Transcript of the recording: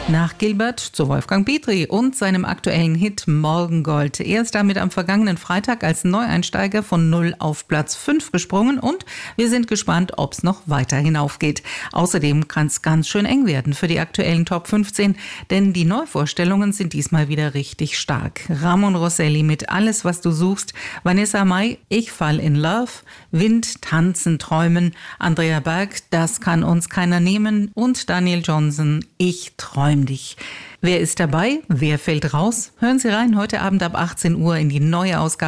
Nach Gilbert zu Wolfgang Petri und seinem aktuellen Hit Morgengold. Er ist damit am vergangenen Freitag als Neueinsteiger von 0 auf Platz 5 gesprungen und wir sind gespannt, ob es noch weiter hinaufgeht. Außerdem kann es ganz schön eng werden für die aktuellen Top 15, denn die Neuvorstellungen sind diesmal wieder richtig stark. Ramon Rosselli mit Alles, was du suchst, Vanessa Mai, Ich fall in Love, Wind, Tanzen, Träumen, Andrea Berg, Das kann uns keiner nehmen und Daniel Johnson, Ich träum dich. Wer ist dabei? Wer fällt raus? Hören Sie rein heute Abend ab 18 Uhr in die neue Ausgabe